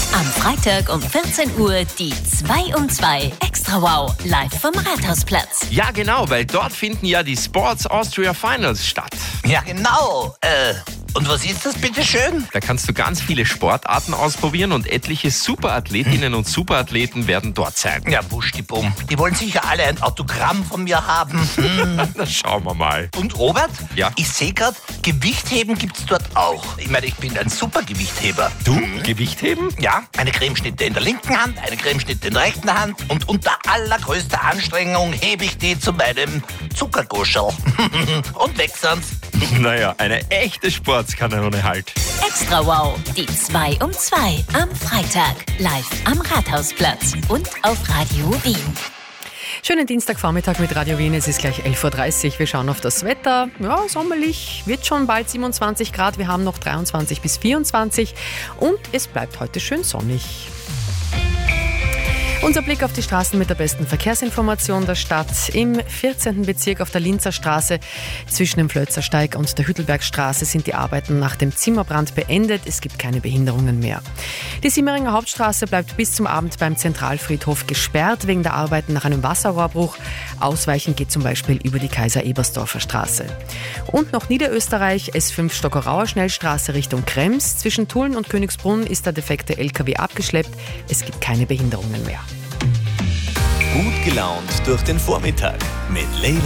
Am Freitag um 14 Uhr die 2 um 2 Extra Wow live vom Rathausplatz. Ja, genau, weil dort finden ja die Sports Austria Finals statt. Ja, genau. Und was ist das, bitteschön? Da kannst du ganz viele Sportarten ausprobieren und etliche Superathletinnen und Superathleten werden dort sein. Ja, wuschdibumm. Die wollen sicher alle ein Autogramm von mir haben. Na, schauen wir mal. Und Robert? Ja? Ich sehe gerade, Gewichtheben gibt's dort auch. Ich meine, ich bin ein super Gewichtheber. Du? Gewichtheben? Ja, eine Cremeschnitte in der linken Hand, eine Cremeschnitte in der rechten Hand und unter allergrößter Anstrengung hebe ich die zu meinem Zuckerguschel. Und weg sonst. Naja, eine echte Sportskanone halt. Extra Wow, die 2 um 2 am Freitag live am Rathausplatz und auf Radio Wien. Schönen Dienstagvormittag mit Radio Wien. Es ist gleich 11.30 Uhr. Wir schauen auf das Wetter. Ja, sommerlich, wird schon bald 27 Grad. Wir haben noch 23 bis 24 und es bleibt heute schön sonnig. Unser Blick auf die Straßen mit der besten Verkehrsinformation der Stadt. Im 14. Bezirk auf der Linzer Straße zwischen dem Flötzersteig und der Hüttelbergstraße sind die Arbeiten nach dem Zimmerbrand beendet. Es gibt keine Behinderungen mehr. Die Simmeringer Hauptstraße bleibt bis zum Abend beim Zentralfriedhof gesperrt wegen der Arbeiten nach einem Wasserrohrbruch. Ausweichen geht zum Beispiel über die Kaiser-Ebersdorfer Straße. Und noch Niederösterreich, S5 Stockerauer Schnellstraße Richtung Krems. Zwischen Tulln und Königsbrunn ist der defekte LKW abgeschleppt. Es gibt keine Behinderungen mehr. Gut gelaunt durch den Vormittag mit Leila